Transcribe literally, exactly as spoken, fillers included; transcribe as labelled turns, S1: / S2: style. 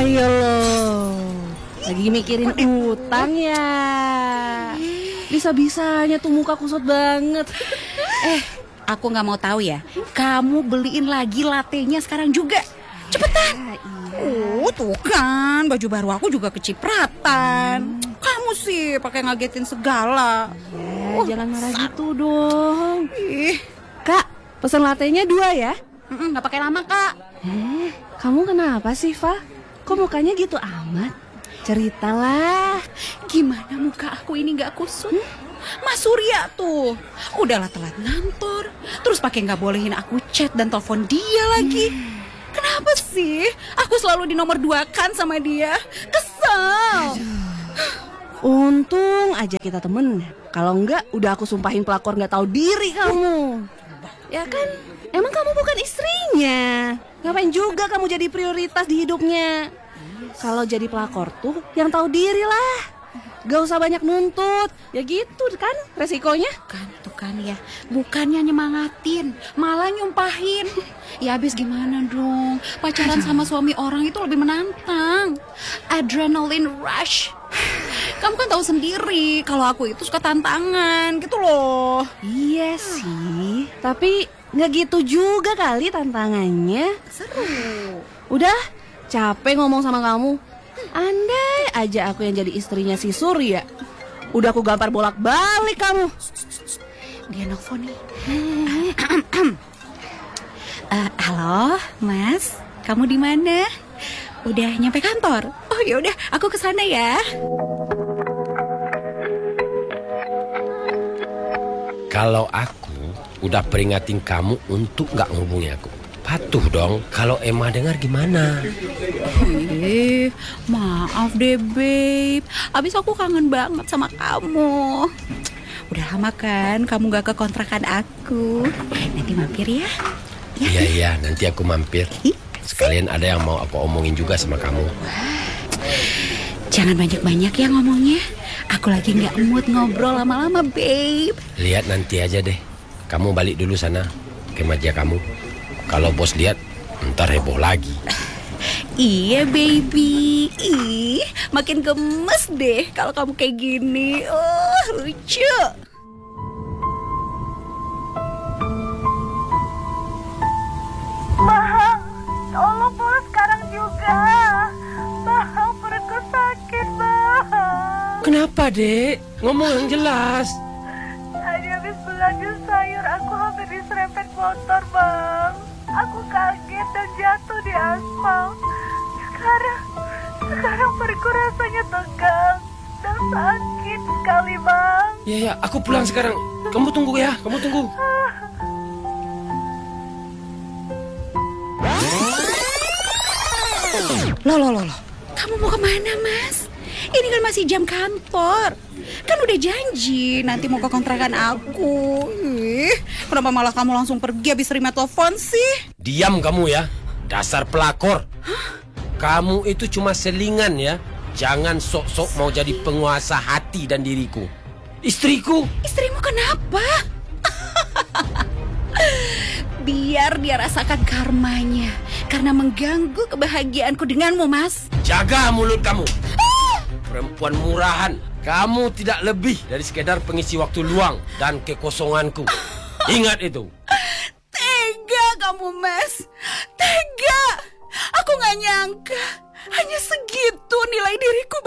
S1: Ayo lo, lagi mikirin utang ya. Bisa-bisanya tuh muka kusut banget.
S2: Eh, aku gak mau tahu ya. Kamu beliin lagi latenya sekarang juga. Cepetan. Oh, tuh kan, baju baru aku juga kecipratan. Kamu sih pakai ngagetin segala.
S1: Ya, oh, jangan marah gitu dong.
S2: Ih.
S1: Kak, pesan latenya dua ya.
S2: Mm-mm, gak pakai lama, Kak.
S1: Eh, kamu kenapa sih, Fa? Kok mukanya gitu amat? Ceritalah.
S2: Gimana muka aku ini gak kusut? Hmm? Mas Surya tuh udahlah telat ngantor, terus pakai gak bolehin aku chat dan telepon dia lagi. Hmm. Kenapa sih aku selalu di nomor dua kan sama dia? Kesel.
S1: Untung aja kita temen. Kalau enggak udah aku sumpahin pelakor gak tahu diri kamu. Ya kan? Emang kamu bukan istrinya. Ngapain juga kamu jadi prioritas di hidupnya? Kalau jadi pelakor tuh yang tahu diri lah. Gak usah banyak nuntut. Ya gitu kan resikonya.
S2: Kan tuh kan ya. Bukannya nyemangatin, malah nyumpahin. Ya habis gimana dong? Pacaran sama suami orang itu lebih menantang. Adrenaline rush. Kamu kan tahu sendiri kalau aku itu suka tantangan gitu loh.
S1: Iya sih, tapi nggak gitu juga kali tantangannya.
S2: Seru.
S1: Udah, capek ngomong sama kamu. Andai aja aku yang jadi istrinya si Surya, udah aku gampar bolak-balik kamu.
S2: Dia nelfon nih. uh, halo, Mas. Kamu di mana? Udah nyampe kantor? Oh ya udah, aku kesana ya.
S3: Kalau aku udah peringatin kamu untuk gak ngubungi aku, patuh dong. Kalau Emma dengar gimana?
S2: Eh, maaf deh babe. Abis aku kangen banget sama kamu. Udah lama kan kamu gak ke kontrakan aku. Nanti mampir ya.
S3: Iya iya, nanti aku mampir. Sekalian ada yang mau aku omongin juga sama kamu.
S2: Jangan banyak-banyak ya ngomongnya. Aku lagi gak mood ngobrol lama-lama babe.
S3: Lihat nanti aja deh. Kamu balik dulu sana ke meja kamu. Kalau bos lihat, ntar heboh lagi.
S2: Iya baby. Ih, makin gemes deh kalau kamu kayak gini. Oh, lucu.
S4: Bang, tolong pulang sekarang juga. Bang, perutku sakit, Bang.
S3: Kenapa, Dek? Ngomong yang jelas.
S4: Tadi habis belanja sayur, aku hampir diserempet motor, Bang. Aku kaget dan jatuh di aspal. Sekarang, sekarang perutku rasanya tegang dan sakit sekali, Bang.
S3: Ya, ya, aku pulang sekarang. Kamu tunggu ya, kamu tunggu.
S2: Loh, loh, loh, loh. Kamu mau kemana, Mas? Ini kan masih jam kantor. Kan udah janji nanti mau ke kontrakan aku. Ih, kenapa malah kamu langsung pergi habis terima telepon sih?
S3: Diam kamu ya, dasar pelakor. Hah? Kamu itu cuma selingan ya. Jangan sok-sok mau jadi penguasa hati dan diriku. Istriku.
S2: Istrimu kenapa? Biar dia rasakan karmanya karena mengganggu kebahagiaanku denganmu, Mas.
S3: Jaga mulut kamu. Ah! Perempuan murahan. Kamu tidak lebih dari sekedar pengisi waktu luang dan kekosonganku. Ingat itu.
S2: Tega kamu, Mas. Tega. Aku gak nyangka hanya segitu nilai diriku,